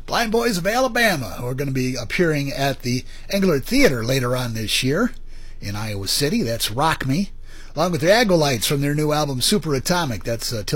Blind Boys of Alabama, who are going to be appearing at the Englert Theater later on this year in Iowa City. That's Rock Me. Along with the Agolites from their new album Super Atomic. That's